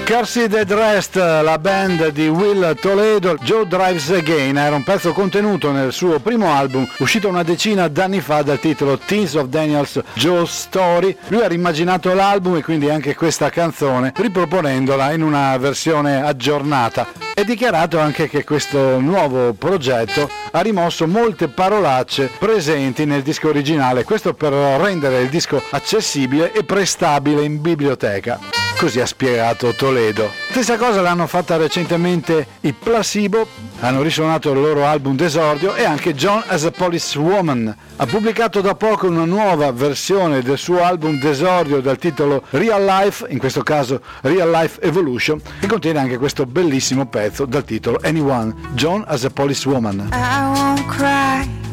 Car Seat Head Rest, la band di Will Toledo, Joe Drives Again, era un pezzo contenuto nel suo primo album, uscito una decina d'anni fa dal titolo Teens of Daniel's Joe's Story. Lui ha rimmaginato l'album e quindi anche questa canzone, riproponendola in una versione aggiornata. È dichiarato anche che questo nuovo progetto ha rimosso molte parolacce presenti nel disco originale, questo per rendere il disco accessibile e prestabile in biblioteca. Così ha spiegato Toledo. Stessa cosa l'hanno fatta recentemente i Placebo, hanno risuonato il loro album d'esordio, e anche John as a Policewoman ha pubblicato da poco una nuova versione del suo album d'esordio dal titolo Real Life, in questo caso Real Life Evolution, che contiene anche questo bellissimo pezzo dal titolo Anyone, John as a Policewoman. I won't cry